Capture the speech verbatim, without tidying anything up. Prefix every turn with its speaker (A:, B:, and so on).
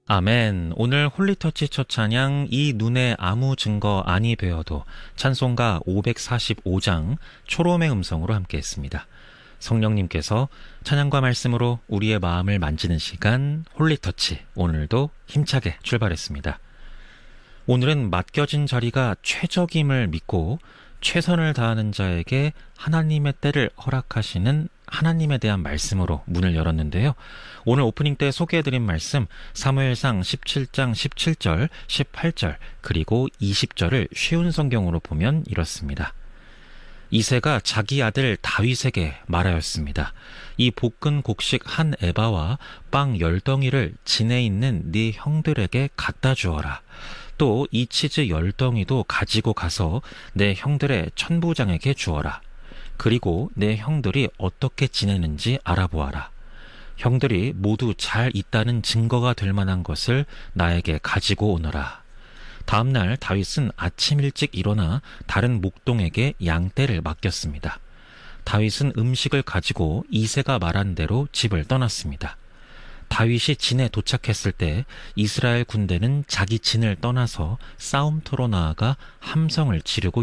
A: 아멘. 오늘 홀리터치 첫 찬양 이 눈에 아무 증거 아니 되어도 찬송가 오백사십오 장 초롬의 음성으로 함께했습니다. 성령님께서 찬양과 말씀으로 우리의 마음을 만지는 시간 홀리터치, 오늘도 힘차게 출발했습니다. 오늘은 맡겨진 자리가 최적임을 믿고 최선을 다하는 자에게 하나님의 때를 허락하시는 하나님에 대한 말씀으로 문을 열었는데요. 오늘 오프닝 때 소개해드린 말씀 사무엘상 십칠 장 십칠 절, 십팔 절 그리고 이십 절을 쉬운 성경으로 보면 이렇습니다. 이새가 자기 아들 다윗에게 말하였습니다. 이 볶은 곡식 한 에바와 빵 열 덩이를 진에 있는 네 형들에게 갖다 주어라. 또 이 치즈 열 덩이도 가지고 가서 내 형들의 천부장에게 주어라. 그리고 내 형들이 어떻게 지내는지 알아보아라. 형들이 모두 잘 있다는 증거가 될 만한 것을 나에게 가지고 오너라. 다음 날 다윗은 아침 일찍 일어나 다른 목동에게 양떼를 맡겼습니다. 다윗은 음식을 가지고 이새가 말한 대로 집을 떠났습니다. 다윗이 진에 도착했을 때 이스라엘 군대는 자기 진을 떠나서 싸움터로 나아가 함성을 지르고